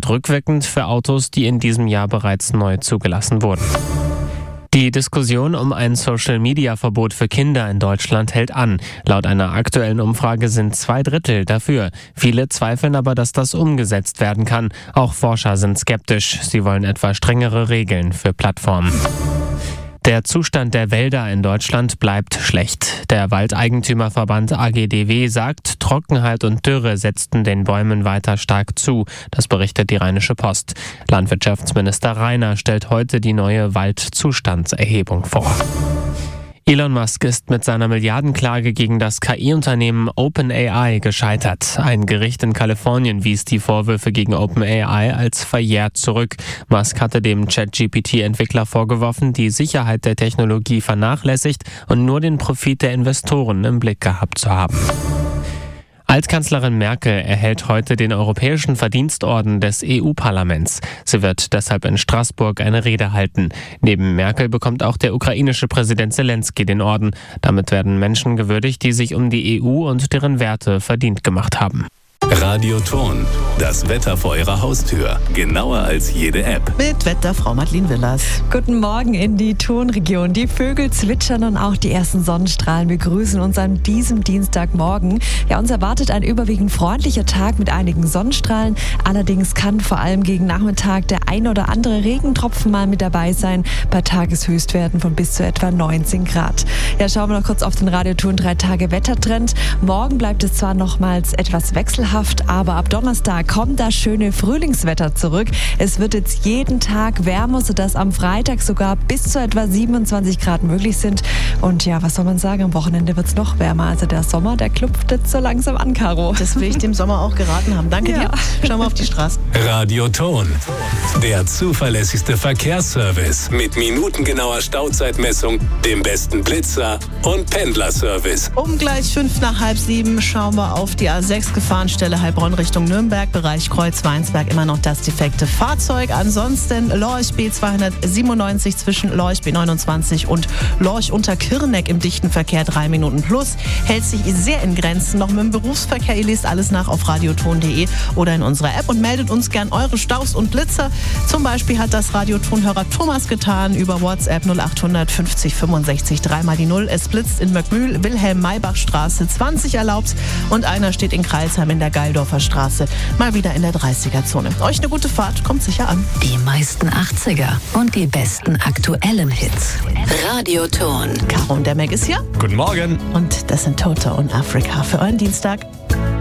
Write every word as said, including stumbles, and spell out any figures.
gilt rückwirkend für Autos, die in diesem Jahr bereits neu zugelassen wurden. Die Diskussion um ein Social-Media-Verbot für Kinder in Deutschland hält an. Laut einer aktuellen Umfrage sind zwei Drittel dafür. Viele zweifeln aber, dass das umgesetzt werden kann. Auch Forscher sind skeptisch. Sie wollen etwa strengere Regeln für Plattformen. Der Zustand der Wälder in Deutschland bleibt schlecht. Der Waldeigentümerverband A G D W sagt, Trockenheit und Dürre setzten den Bäumen weiter stark zu. Das berichtet die Rheinische Post. Landwirtschaftsminister Rainer stellt heute die neue Waldzustandserhebung vor. Elon Musk ist mit seiner Milliardenklage gegen das K I-Unternehmen OpenAI gescheitert. Ein Gericht in Kalifornien wies die Vorwürfe gegen OpenAI als verjährt zurück. Musk hatte dem ChatGPT Entwickler vorgeworfen, die Sicherheit der Technologie vernachlässigt und nur den Profit der Investoren im Blick gehabt zu haben. Altkanzlerin Merkel erhält heute den Europäischen Verdienstorden des E U-Parlaments. Sie wird deshalb in Straßburg eine Rede halten. Neben Merkel bekommt auch der ukrainische Präsident Zelensky den Orden. Damit werden Menschen gewürdigt, die sich um die E U und deren Werte verdient gemacht haben. Radio Thon, das Wetter vor Ihrer Haustür. Genauer als jede App. Mit Wetterfrau Madeleine Willers. Guten Morgen in die Thonregion. Die Vögel zwitschern und auch die ersten Sonnenstrahlen begrüßen uns an diesem Dienstagmorgen. Ja, uns erwartet ein überwiegend freundlicher Tag mit einigen Sonnenstrahlen. Allerdings kann vor allem gegen Nachmittag der ein oder andere Regentropfen mal mit dabei sein. Bei Tageshöchstwerten von bis zu etwa neunzehn Grad. Ja, schauen wir noch kurz auf den Radio Thon drei Tage Wettertrend. Morgen bleibt es zwar nochmals etwas wechselhaft, aber ab Donnerstag kommt das schöne Frühlingswetter zurück. Es wird jetzt jeden Tag wärmer, sodass am Freitag sogar bis zu etwa siebenundzwanzig Grad möglich sind. Und ja, was soll man sagen, am Wochenende wird es noch wärmer. Also der Sommer, der klopft jetzt so langsam an, Caro. Das will ich dem Sommer auch geraten haben. Danke Ja. dir. Schauen wir auf die Straßen. Radio Thon, der zuverlässigste Verkehrsservice mit minutengenauer Stauzeitmessung, dem besten Blitzer und Pendlerservice. Um gleich fünf nach halb sieben schauen wir auf die A sechs Gefahrenstelle Heilbronn Richtung Nürnberg, Bereich Kreuz-Weinsberg, immer noch das defekte Fahrzeug. Ansonsten Lorch B zweihundertsiebenundneunzig zwischen Lorch B neunundzwanzig und Lorch unter Kirneck im dichten Verkehr drei Minuten plus. Hält sich sehr in Grenzen. Noch mit dem Berufsverkehr, ihr lest alles nach auf radioton punkt de oder in unserer App und meldet uns gern eure Staus und Blitzer. Zum Beispiel hat das Radiotonhörer Thomas getan über WhatsApp null achthundert fünfzig fünfundsechzig dreimal die Null. Es blitzt in Möckmühl, Wilhelm-Maybach-Straße zwanzig erlaubt und einer steht in Kreilsheim in der Geildorfer Straße, mal wieder in der dreißiger-Zone. Euch eine gute Fahrt, kommt sicher an. Die meisten achtziger und die besten aktuellen Hits. Radio Thon. Caro und der Mac ist hier Guten Morgen. und das sind Toto und Afrika für euren Dienstag.